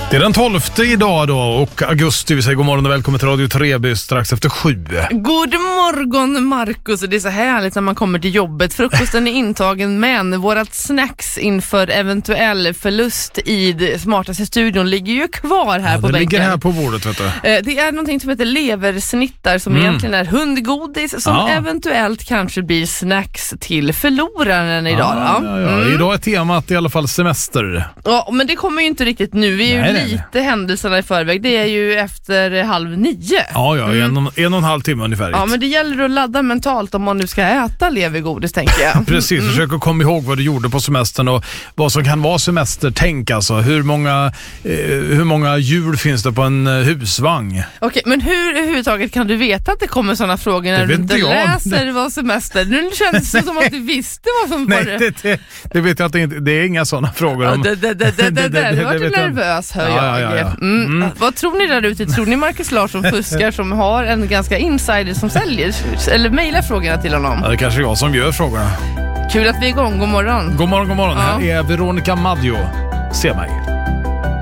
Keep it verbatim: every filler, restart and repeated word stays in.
Det är den tolfte idag då och augusti. Vi säger god morgon och välkommen till Radio Treby strax efter sju. God morgon Marcus, det är så härligt när man kommer till jobbet. Frukosten är intagen men vårat snacks inför eventuell förlust i det smartaste studion ligger ju kvar här ja, på det bänken. Det ligger här på bordet vet du. Det är någonting som heter leversnittar som mm. egentligen är hundgodis som ja. eventuellt kanske blir snacks till förloraren idag. Ja, ja, ja. Mm. Idag är temat i alla fall semester. Ja, men det kommer ju inte riktigt nu. Vi är ju Nej, lite nej. händelserna i förväg. Det är ju efter halv nio. Ja, ja mm. en, och, en och en halv timme ungefär. Ja, men det gäller att ladda mentalt om man nu ska äta levergodis, tänker jag. Precis, mm. försök att komma ihåg vad du gjorde på semestern och vad som kan vara semestertänk. Alltså, hur många, eh, hur många hjul finns det på en eh, husvagn? Okej, men hur överhuvudtaget kan du veta att det kommer sådana frågor när du inte jag. läser det. vad semester? Nu känns det som att du visste vad som var det. Nej, det, det, det vet jag inte. Det är inga sådana frågor. Ja, om... det, det, det, det, det, det, det var du nervös, hör jag. Ja, ja, ja, ja. Mm. Mm. Vad tror ni där ute? Tror ni Marcus Larsson fuskar som har en ganska insider som säljer? Eller mejlar frågorna till honom? Ja, det är kanske jag som gör frågorna. Kul att vi är igång. God morgon. God morgon, god morgon. Ja. Här är Veronica Maggio. Se mig.